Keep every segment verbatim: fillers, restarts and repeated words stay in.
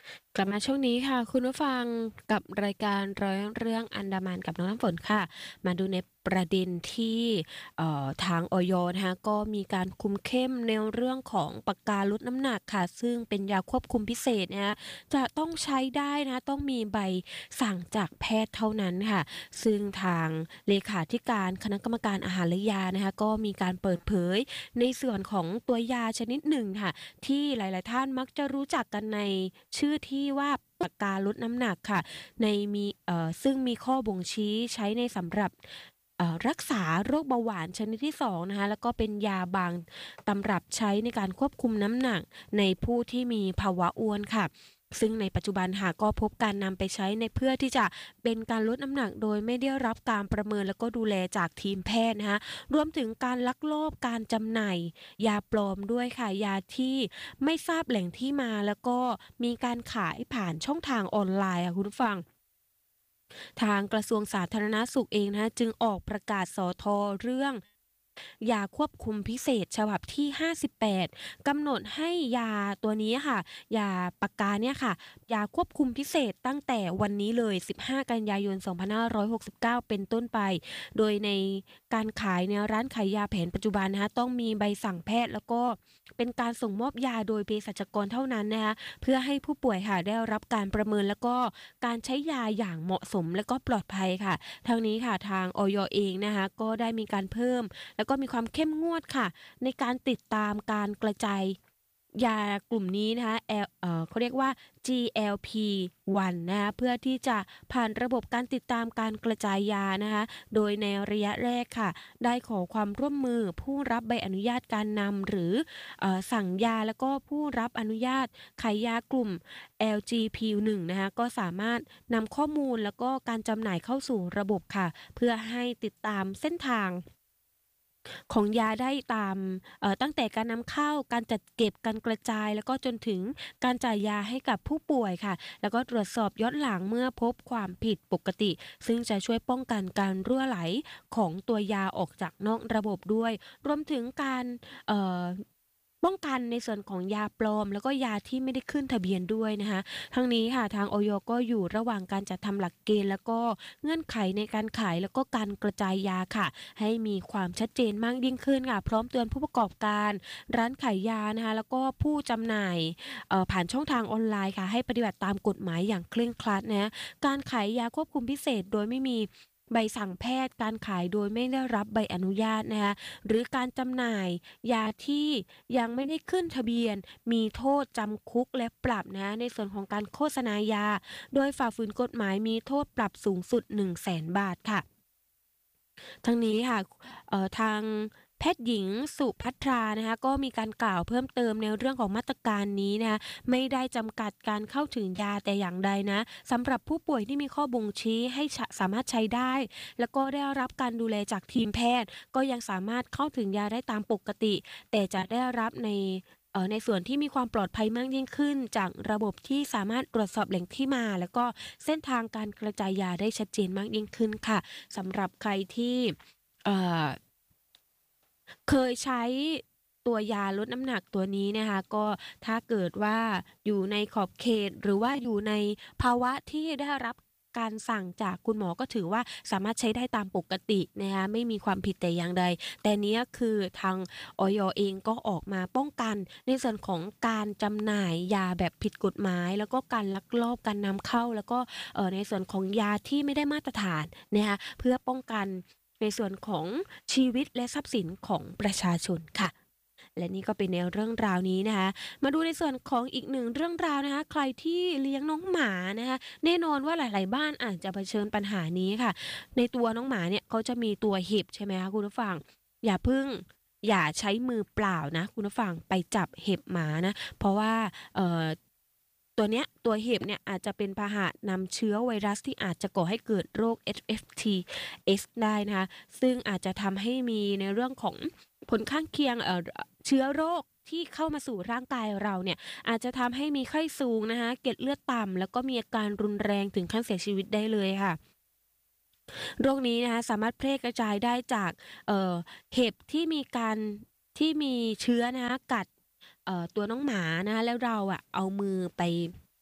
กลับมาช่วงนี้ค่ะคุณผู้ฟังกับรายการร้อยเรื่องอันดามันกับน้องน้ำฝนค่ะมาดูในประเด็นที่เอ่อทางอย นะคะก็มีการคุมเข้มในเรื่องของปากกาลดน้ำหนักค่ะซึ่งเป็นยาควบคุมพิเศษนะคะจะต้องใช้ได้นะต้องมีใบสั่งจากแพทย์เท่านั้นค่ะซึ่งทางเลขาธิการคณะกรรมการอาหารและยานะคะก็มีการเปิดเผยในส่วนของตัวยาชนิดหนึ่งค่ะ ที่หลายๆท่านมักจะรู้จักกันในชื่อที่ว่าปากกาลดน้ำหนักค่ะในมีเอ่อซึ่งมีข้อบ่งชี้ใช้ในสำหรับเอ่อรักษาโรคเบาหวานชนิดที่สองนะคะแล้วก็เป็นยาบางตำรับใช้ในการควบคุมน้ำหนักในผู้ที่มีภาวะอ้วนค่ะซึ่งในปัจจุบันค่ะก็พบการนำไปใช้ในเพื่อที่จะเป็นการลดน้ำหนักโดยไม่ได้รับการประเมินแล้วก็ดูแลจากทีมแพทย์นะคะรวมถึงการลักลอบการจำหน่าย ยาปลอมด้วยค่ะยาที่ไม่ทราบแหล่งที่มาแล้วก็มีการขายผ่านช่องทางออนไลน์ค่ะคุณผู้ฟัง ทางกระทรวงสาธารณสุขเองนะคะจึงออกประกาศสอทอเรื่องยาควบคุมพิเศษฉบับที่ห้าสิบแปดกำหนดให้ยาตัวนี้ค่ะยาปากกาเนี่ยค่ะยาควบคุมพิเศษตั้งแต่วันนี้เลยสิบห้ากันยายนสองพันห้าร้อยหกสิบเก้าเป็นต้นไปโดยในการขายในร้านขายยาแผนปัจจุบันนะคะต้องมีใบสั่งแพทย์แล้วก็เป็นการส่งมอบยาโดยเภสัชกรเท่านั้นนะคะเพื่อให้ผู้ป่วยค่ะได้รับการประเมินแล้วก็การใช้ยาอย่างเหมาะสมและก็ปลอดภัยค่ะทั้งนี้ค่ะทางอยเองนะคะก็ได้มีการเพิ่ม แล้วก็มีความเข้มงวดค่ะในการติดตามการกระจายยากลุ่มนี้นะคะแอลเอ่อเขาเรียกว่า จี แอล พี วัน นะคะเพื่อที่จะผ่านระบบการติดตามการกระจายยานะคะโดยในระยะแรกค่ะได้ขอความร่วมมือผู้รับใบอนุญาตการนำหรือเอ่อสั่งยาแล้วก็ผู้รับอนุญาตขายยากลุ่ม แอล จี พี วัน นะคะก็สามารถนำข้อมูลแล้วก็การจำหน่ายเข้าสู่ระบบค่ะเพื่อให้ติดตามเส้นทาง ของยาได้ตามเอ่อตั้งแต่การนำเข้าการจัดเก็บการกระจายแล้วก็จนถึงการจ่ายยาให้กับผู้ป่วยค่ะแล้วก็ตรวจสอบย้อนหลังเมื่อพบความผิดปกติซึ่งจะช่วยป้องกันการรั่วไหลของตัวยาออกจากนอกระบบด้วยรวมถึงการเอ่อป้องกันในส่วนของยาปลอมแล้วก็ยาที่ไม่ได้ขึ้นทะเบียนด้วยนะคะทั้งนี้ค่ะทางอยก็อยู่ระหว่างการจัดทำหลักเกณฑ์แล้วก็เงื่อนไขในการขายแล้วก็การกระจายยาค่ะ ให้มีความชัดเจนมากยิ่งขึ้นค่ะพร้อมเตือนผู้ประกอบการร้านขายยานะคะแล้วก็ผู้จำหน่ายเอ่อผ่านช่องทางออนไลน์ค่ะให้ปฏิบัติตามกฎหมายอย่างเคร่งครัดนะการขายยาควบคุมพิเศษโดยไม่มีใบสั่งแพทย์การขายโดยไม่ได้รับใบอนุญาตนะคะหรือการจำหน่ายยาที่ยังไม่ได้ขึ้นทะเบียนมีโทษจำคุกและปรับนะในส่วนของการโฆษณายาโดยฝ่าฝืนกฎหมายมีโทษปรับสูงสุดหนึ่งแสนบาทค่ะ ทั้งนี้ค่ะเอ่อทางแพทย์หญิงสุภัทรานะคะก็มีการกล่าวเพิ่มเติมในเรื่องของมาตรการนี้นะคะไม่ได้จำกัดการเข้าถึงยาแต่อย่างใดนะสำหรับผู้ป่วยที่มีข้อบ่งชี้ให้ชะสามารถใช้ได้แล้วก็ได้รับการดูแลจากทีมแพทย์ก็ยังสามารถเข้าถึงยาได้ตามปกติแต่จะได้รับในเอ่อในส่วนที่มีความปลอดภัยมากยิ่งขึ้นจากระบบที่สามารถตรวจสอบแหล่งที่มาแล้วก็เส้นทางการกระจายยาได้ชัดเจนมากยิ่งขึ้นค่ะ สำหรับใครที่เอ่อเคยใช้ตัวยาลดน้ำหนักตัวนี้นะคะก็ถ้าเกิดว่าอยู่ในขอบเขตหรือว่าอยู่ในภาวะที่ได้รับการสั่งจากคุณหมอก็ถือว่าสามารถใช้ได้ตามปกตินะคะไม่มีความผิดแต่อย่างใดแต่เนี้ยคือทางอยเองก็ออกมาป้องกันในส่วนของการจำหน่ายยาแบบผิดกฎหมายแล้วก็การลักลอบการนำเข้าแล้วก็เอ่อในส่วนของยาที่ไม่ได้มาตรฐานนะคะเพื่อป้องกันในส่วนของชีวิตและทรัพย์สินของประชาชนค่ะและนี่ก็เป็นในเรื่องราวนี้นะคะมาดูในส่วนของอีกหนึ่งเรื่องราวนะคะใครที่เลี้ยงน้องหมานะคะแน่นอนว่าหลายๆบ้านอาจจะเผชิญปัญหานี้ค่ะในตัวน้องหมาเนี่ยเขาจะมีตัวเห็บใช่ไหมคะคุณผู้ฟังอย่าเพิ่งอย่าใช้มือเปล่านะคุณผู้ฟังไปจับเห็บหมานะเพราะว่าเอ่อ ตัวเนี้ยตัวเห็บเนี่ยอาจจะเป็นพาหะนำเชื้อไวรัสที่อาจจะก่อให้เกิดโรค เอช เอฟ ที เอส ได้นะคะซึ่งอาจจะทำให้มีในเรื่องของผลข้างเคียงเอ่อเชื้อโรคที่เข้ามาสู่ร่างกายเราเนี่ยอาจจะทำให้มีไข้สูงนะคะเกล็ดเลือดต่ำแล้วก็มีอาการรุนแรงถึงขั้นเสียชีวิตได้เลยค่ะ โรคนี้นะคะสามารถแพร่กระจายได้จากเอ่อเห็บที่มีการที่มีเชื้อนะคะกัดเอ่อตัวน้องหมานะคะแล้วเราอะเอามือไป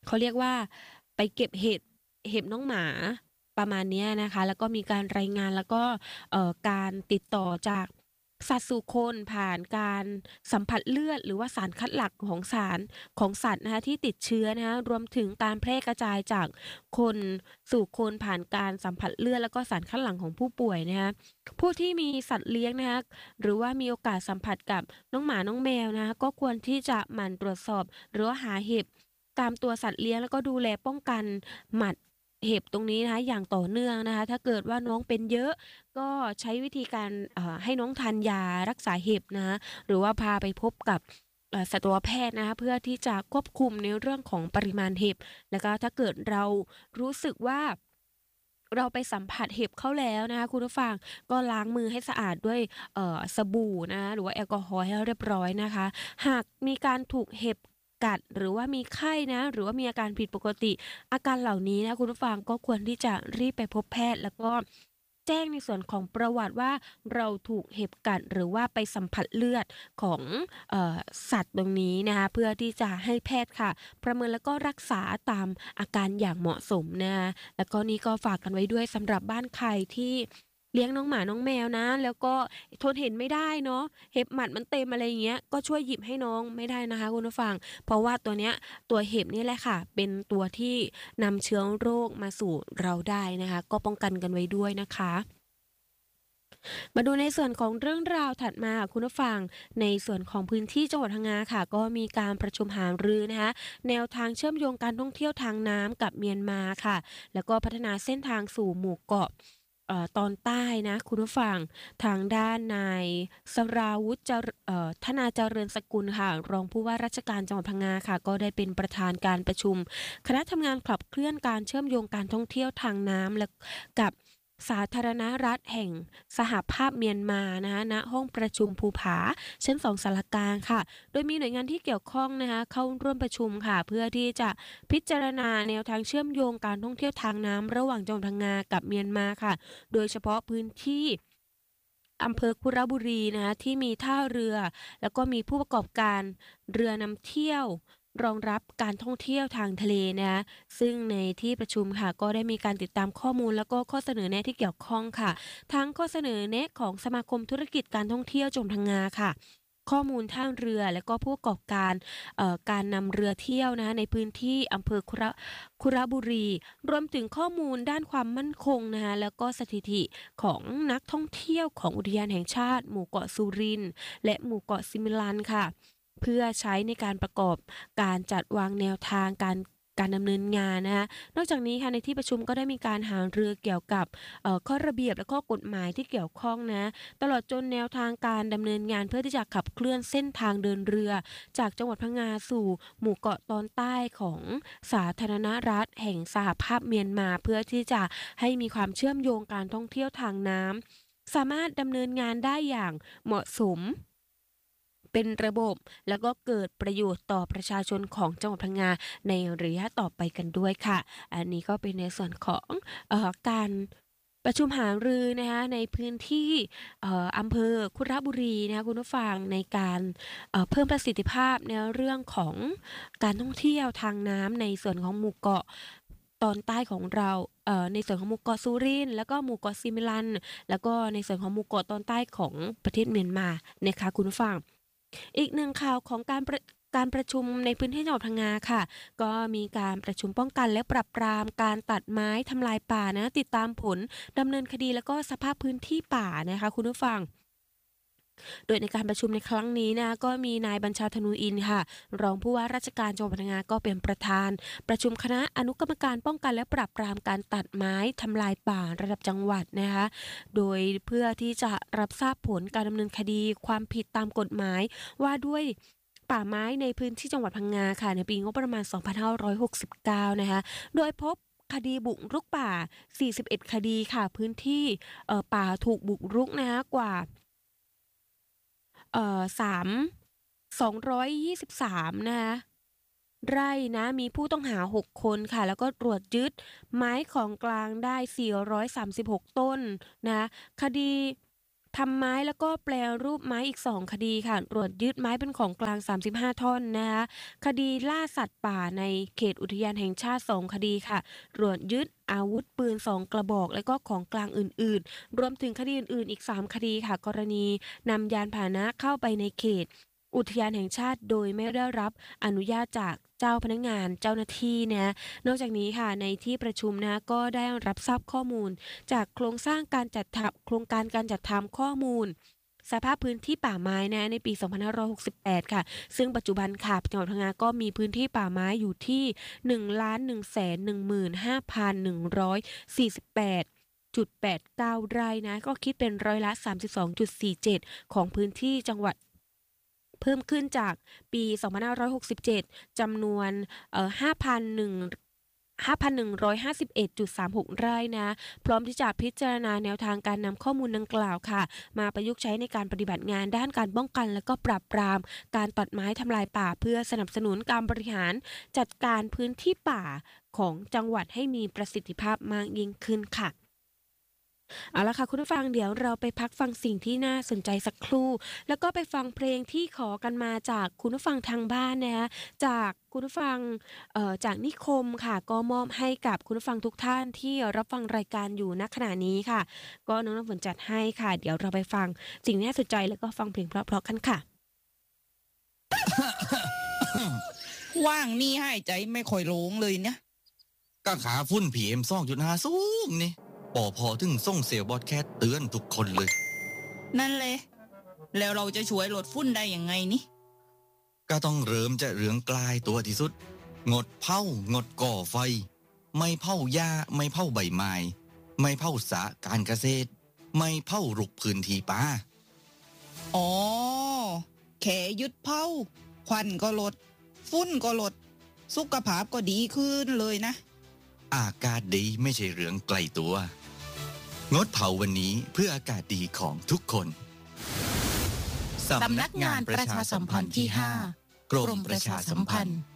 เขาเรียกว่าไปเก็บเห็ดเห็บน้องหมาประมาณเนี้ยนะคะแล้วก็มีการรายงานแล้วก็เอ่อการติดต่อจากสัตว์สู่คนผ่านการสัมผัสเลือดหรือว่าสารคัดหลั่งของสารของสัตว์นะคะที่ติดเชื้อนะคะรวมถึงการแพร่กระจายจากคนสู่คนผ่านการสัมผัสเลือดแล้วก็สารคัดหลั่งของผู้ป่วยนะคะผู้ที่มีสัตว์เลี้ยงนะคะหรือว่ามีโอกาสสัมผัสกับน้องหมาน้องแมวนะคะก็ควรที่จะหมั่นตรวจสอบหรือว่าหาเห็บ ตามตัวสัตว์เลี้ยงแล้วก็ดูแลป้องกันหมัดเห็บตรงนี้นะคะอย่างต่อเนื่องนะคะถ้าเกิดว่าน้องเป็นเยอะก็ใช้วิธีการเอ่อให้น้องทานยารักษาเห็บนะคะหรือว่าพาไปพบกับเอ่อสัตวแพทย์นะคะเพื่อที่จะควบคุมในเรื่องของปริมาณเห็บแล้วก็ถ้าเกิดเรารู้สึกว่าเราไปสัมผัสเห็บเข้าแล้วนะคะคุณผู้ฟังก็ล้างมือให้สะอาดด้วยเอ่อสบู่นะคะหรือว่าแอลกอฮอล์ให้เรียบร้อยนะคะหากมีการถูกเห็บ กัดหรือว่ามีไข้นะหรือว่ามีอาการผิดปกติอาการเหล่านี้นะคุณผู้ฟังก็ควรที่จะรีบไปพบแพทย์แล้วก็แจ้งในส่วนของประวัติว่าเราถูกเห็บกัดหรือว่าไปสัมผัสเลือดของเออสัตว์ตรงนี้นะคะเพื่อที่จะให้แพทย์ค่ะประเมินแล้วก็รักษาตามอาการอย่างเหมาะสมนะคะแล้วก็นี่ก็ฝากกันไว้ด้วยสำหรับบ้านใครที่เลี้ยงน้องหมาน้องแมวนะแล้วก็ทนเห็นไม่ได้เนาะ เห็บหมัดมันเต็มอะไรอย่างเงี้ยก็ช่วยหยิบให้น้องไม่ได้นะคะคุณผู้ฟังเพราะว่าตัวเนี้ยตัวเห็บนี่แหละค่ะเป็นตัวที่นำเชื้อโรคมาสู่เราได้นะคะก็ป้องกันกันไว้ด้วยนะคะมาดูในส่วนของเรื่องราวถัดมาค่ะคุณผู้ฟังในส่วนของพื้นที่จังหวัดพังงาค่ะก็มีการประชุมหารือนะคะแนวทางเชื่อมโยงการท่องเที่ยวทางน้ำกับเมียนมาค่ะแล้วก็พัฒนาเส้นทางสู่หมู่เกาะ เอ่อตอนใต้นะคุณผู้ฟังทางด้านนายสราวุธเจรเอ่อธนาเจริญสกุลค่ะรองผู้ว่าราชการจังหวัดพังงาค่ะก็ได้เป็นประธานการประชุมคณะทำงานขับเคลื่อนการเชื่อมโยงการท่องเที่ยวทางน้ำและกับสาธารณรัฐแห่งสหภาพเมียนมานะคะณห้องประชุมภูผาชั้นสองสารกลางค่ะโดยมีหน่วยงานที่เกี่ยวข้องนะคะเข้าร่วมประชุมค่ะเพื่อที่จะพิจารณาแนวทางเชื่อมโยงการท่องเที่ยวทางน้ำระหว่างจังหวัดพังงากับเมียนมาค่ะ โดยเฉพาะพื้นที่อำเภอคุระบุรีนะคะที่มีท่าเรือแล้วก็มีผู้ประกอบการเรือนำเที่ยวรองรับการท่องเที่ยวทางทะเลนะคะซึ่งในที่ประชุมค่ะก็ได้มีการติดตามข้อมูลแล้วก็ข้อเสนอแนะที่เกี่ยวข้องค่ะทั้งข้อเสนอแนะของสมาคมธุรกิจการท่องเที่ยวจังหวัดพังงาค่ะข้อมูลท่าเรือและก็ผู้ประกอบการเอ่อการนำเรือเที่ยวนะคะในพื้นที่อำเภอคุระคุระบุรี รวมถึงข้อมูลด้านความมั่นคงนะคะแล้วก็สถิติของนักท่องเที่ยวของอุทยานแห่งชาติหมู่เกาะสุรินทร์และหมู่เกาะซิมิลันค่ะเพื่อใช้ในการประกอบการจัดวางแนวทางการการดำเนินงานนะคะนอกจากนี้ค่ะในที่ประชุมก็ได้มีการหารือเกี่ยวกับเอ่อข้อระเบียบและข้อกฎหมายที่เกี่ยวข้องนะตลอดจนแนวทางการดำเนินงานเพื่อที่จะขับเคลื่อนเส้นทางเดินเรือจากจังหวัดพังงาสู่หมู่เกาะตอนใต้ของ สาธารณรัฐแห่งสหภาพเมียนมาเพื่อที่จะให้มีความเชื่อมโยงการท่องเที่ยวทางน้ำสามารถดำเนินงานได้อย่างเหมาะสมเป็นระบบแล้วก็เกิดประโยชน์ต่อประชาชนของจังหวัดพังงาในระยะต่อไปกันด้วยค่ะอันนี้ก็เป็นในส่วนของเออการประชุมหารือนะคะในพื้นที่เอ่ออำเภอคุระบุรีนะคะคุณผู้ฟังในการเอ่อเพิ่มประสิทธิภาพในเรื่องของการท่องเที่ยวทางน้ำในส่วนของหมู่เกาะ ตอนใต้ของเราเอ่อในส่วนของหมู่เกาะสุรินทร์แล้วก็หมู่เกาะซิมิลันแล้วก็ในส่วนของหมู่เกาะตอนใต้ของประเทศเมียนมานะคะคุณผู้ฟังอีกหนึ่งข่าวของการประการประชุมในพื้นที่จังหวัดพังงาค่ะก็มีการประชุมป้องกันและปราบปรามการตัดไม้ทำลายป่านะติดตามผลดำเนินคดีแล้วก็สภาพพื้นที่ป่านะคะคุณผู้ฟัง โดยในการประชุมในครั้งนี้นะก็มีนายบัญชาธนูอินทร์ค่ะรองผู้ว่าราชการจังหวัดพังงาก็เป็นประธานประชุมคณะอนุกรรมการป้องกันและปราบปรามการตัดไม้ทำลายป่าระดับจังหวัดนะคะโดยเพื่อที่จะรับทราบผลการดำเนินคดีความผิดตามกฎหมายว่าด้วยป่าไม้ในพื้นที่จังหวัดพังงาค่ะในปีงบประมาณ สองพันห้าร้อยหกสิบเก้า นะคะโดยพบคดีบุกรุกป่า สี่สิบเอ็ด คดีค่ะพื้นที่เอ่อป่าถูกบุกรุกนะคะกว่า เอ่อสาม สองร้อยยี่สิบสามนะคะไร่นะมีผู้ต้องหาหกคนค่ะแล้วก็ตรวจยึดไม้ของกลางได้สี่ร้อยสามสิบหกต้นนะคะคดีทำไม้แล้วก็แปรรูปไม้อีกสองคดีค่ะตรวจยึดไม้เป็นของกลางสามสิบห้าท่อนนะคะคดีล่าสัตว์ป่าในเขตอุทยานแห่งชาติสองคดีค่ะตรวจยึดอาวุธปืนสองกระบอกและก็ของกลางอื่นๆรวมถึงคดีอื่นๆอีกสามคดีค่ะกรณีนำยานพาหนะเข้าไปในเขตอุทยานแห่งชาติโดยไม่ได้รับอนุญาตจากเจ้าพนักงานเจ้าหน้าที่นะนอกจากนี้ค่ะในที่ประชุมนะก็ได้รับทราบข้อมูลจากโครงสร้างการจัดทำโครงการการจัดทำข้อมูลสภาพพื้นที่ป่าไม้นะในปี สองพันห้าร้อยหกสิบแปด ค่ะซึ่งปัจจุบันค่ะจังหวัดพังงาก็มีพื้นที่ป่าไม้อยู่ที่ หนึ่งล้านหนึ่งแสนหนึ่งหมื่นห้าพันหนึ่งร้อยสี่สิบแปดจุดแปดเก้า ไร่นะก็คิดเป็นร้อยละ สามสิบสองจุดสี่เจ็ด ของพื้นที่จังหวัดเพิ่มขึ้นจากปี สองพันห้าร้อยหกสิบเจ็ด จำนวนเอ่อห้าพันหนึ่ง ห้าพันหนึ่งร้อยห้าสิบเอ็ดจุดสามหก ไร่นะพร้อมที่จะพิจารณาแนวทางการนำข้อมูลดังกล่าวค่ะมาประยุกต์ใช้ในการปฏิบัติงานด้านการป้องกันและก็ปราบปรามการตัดไม้ทำลายป่าเพื่อสนับสนุนการบริหารจัดการพื้นที่ป่าของจังหวัดให้มีประสิทธิภาพมากยิ่งขึ้นค่ะเอาละค่ะคุณผู้ฟังเดี๋ยวเราไปพักฟังสิ่งที่น่าสนใจสักครู่แล้วก็ไปฟังเพลงที่ขอกันมาจากคุณผู้ฟังทางบ้านนะคะจากคุณผู้ฟังเอ่อจากนิคมค่ะก็มอบให้กับคุณผู้ฟังทุกท่านที่รับฟังรายการอยู่ณขณะนี้ค่ะก็น้องน้ำฝนจัดให้ค่ะเดี๋ยวเราไปฟังสิ่งที่น่าสนใจแล้วก็ฟังเพลงเพราะๆกันค่ะว่างนี่หายใจไม่ค่อยโล่งเลยเนี่ยก็ขาฝุ่น พี เอ็ม สองจุดห้า สูงนี่ปอพอถึงส่งเซลล์บอดแคสเตือนทุกคนเลยนั่นเลยแล้วเราจะช่วยลดฝุ่นได้ยังไงนี่ก็ต้องเริ่มจะเรื่องกลายตัวที่สุดงดเผางดก่อไฟไม่เผาหญ้าไม่เผาใบไม้ไม่เผาสระการเกษตรไม่เผารุกพื้นที่ป่าอ๋อแค่หยุดเผาควันก็ลดฝุ่นก็ลดสุขภาพก็ดีขึ้นเลยนะอากาศดีไม่ใช่เรื่องไกลตัวงดเผาวันนี้เพื่ออากาศดีของทุกคนสำนักงานประชาสัมพันธ์ที่ห้ากรมประชาสัมพันธ์